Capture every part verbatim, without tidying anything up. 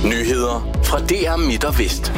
Nyheder fra D R Midt og Vest.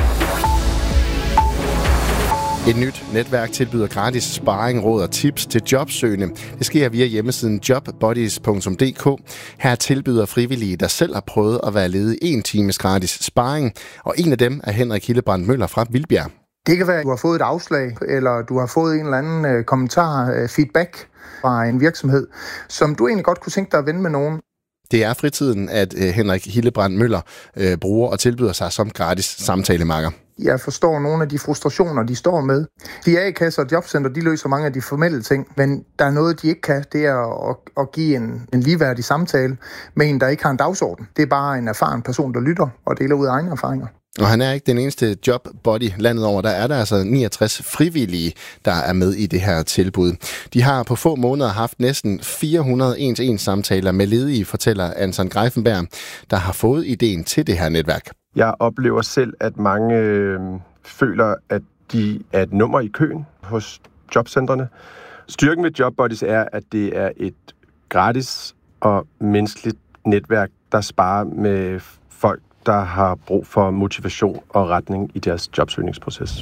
Et nyt netværk tilbyder gratis sparring, råd og tips til jobsøgende. Det sker via hjemmesiden jobbuddies punktum d k. Her tilbyder frivillige, der selv har prøvet at være ledig en times gratis sparring. Og en af dem er Henrik Hildebrandt Møller fra Vildbjerg. Det kan være, at du har fået et afslag, eller du har fået en eller anden øh, kommentar, øh, feedback fra en virksomhed, som du egentlig godt kunne tænke dig at vende med nogen. Det er fritiden, at øh, Henrik Hildebrandt Møller øh, bruger og tilbyder sig som gratis samtalemakker. Jeg forstår nogle af de frustrationer, de står med. De A-kasser og jobcenter, de løser mange af de formelle ting, men der er noget, de ikke kan. Det er at, at give en, en ligeværdig samtale med en, der ikke har en dagsorden. Det er bare en erfaren person, der lytter og deler ud af egne erfaringer. Og han er ikke den eneste jobbuddy landet over. Der er der altså niogtres frivillige, der er med i det her tilbud. De har på få måneder haft næsten fire hundrede en-til-en samtaler med ledige, fortæller Anton Greifenberg, der har fået ideen til det her netværk. Jeg oplever selv, at mange øh, føler, at de er et nummer i køen hos jobcentrene. Styrken ved Jobbuddies er, at det er et gratis og menneskeligt netværk, der sparer med folk, der har brug for motivation og retning i deres jobsøgningsproces.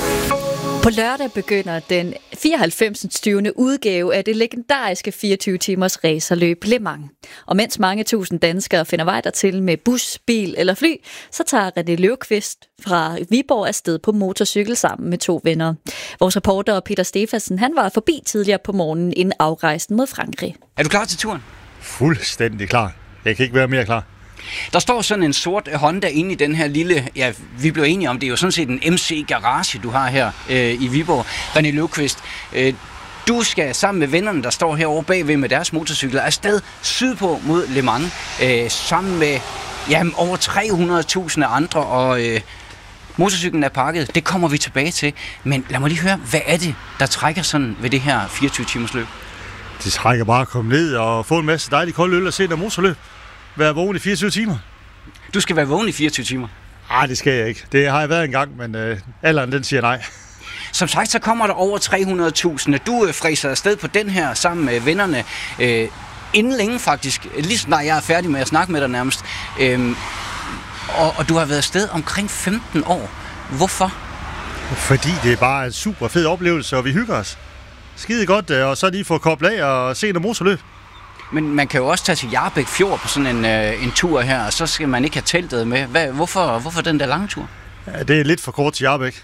På lørdag begynder den fireoghalvfems tyvende udgave af det legendariske fireogtyve timers racerløb Le Mans. Og mens mange tusind danskere finder vej dertil med bus, bil eller fly, så tager René Løvqvist fra Viborg afsted på motorcykel sammen med to venner. Vores reporter Peter Stefansen, han var forbi tidligere på morgenen inden afrejsen mod Frankrig. Er du klar til turen? Fuldstændig klar. Jeg kan ikke være mere klar. Der står sådan en sort Honda inde i den her lille, ja, vi blev enige om, det er jo sådan set en M C Garage, du har her øh, i Viborg. René Løvqvist, øh, du skal sammen med vennerne, der står herovre bagved med deres motorcykler, afsted sydpå mod Le Mans, øh, sammen med ja, over tre hundrede tusind andre, og øh, motorcyklen er pakket. Det kommer vi tilbage til. Men lad mig lige høre, hvad er det, der trækker sådan ved det her fireogtyve timers løb? Det trækker bare at komme ned og få en masse dejlig kold øl og se der motorløb. Være vågen i fireogtyve timer. Du skal være vågen i fireogtyve timer? Nej, det skal jeg ikke. Det har jeg været engang, men øh, alderen den siger nej. Som sagt, så kommer der over tre hundrede tusind. Du øh, fræser afsted på den her sammen med vennerne. Øh, inden længe faktisk. Lige snart jeg er færdig med at snakke med dig nærmest. Øh, og, og du har været afsted omkring femten år. Hvorfor? Fordi det er bare en super fed oplevelse, og vi hygger os. Skide godt, og så lige få koblet af og se noget motorløb. Men man kan jo også tage til Jarbæk Fjord på sådan en, øh, en tur her, og så skal man ikke have teltet med. Hvad, hvorfor, hvorfor den der lange tur? Ja, det er lidt for kort til Jarbæk.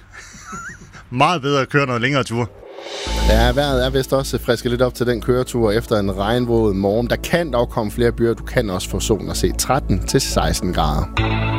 Meget bedre at køre noget længere tur. Ja, vejret er vist også friske lidt op til den køretur efter en regnvåd morgen. Der kan dog komme flere byer. Du kan også få solen og se tretten til seksten grader.